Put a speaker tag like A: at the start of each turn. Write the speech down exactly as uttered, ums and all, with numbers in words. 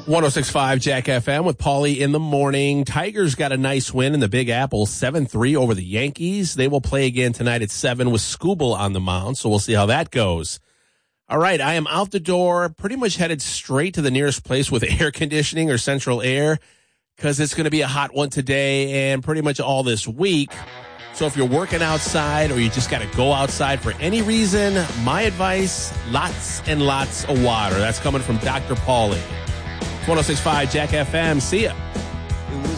A: one oh six point five Jack F M with Paulie in the morning. Tigers got a nice win in the Big Apple, seven three over the Yankees. They will play again tonight at seven with Skubal on the mound, so we'll see how that goes. All right, I am out the door, pretty much headed straight to the nearest place with air conditioning or central air because it's going to be a hot one today and pretty much all this week. So if you're working outside or you just got to go outside for any reason, my advice, lots and lots of water. That's coming from Doctor Paulie. one oh six point five Jack F M. See ya.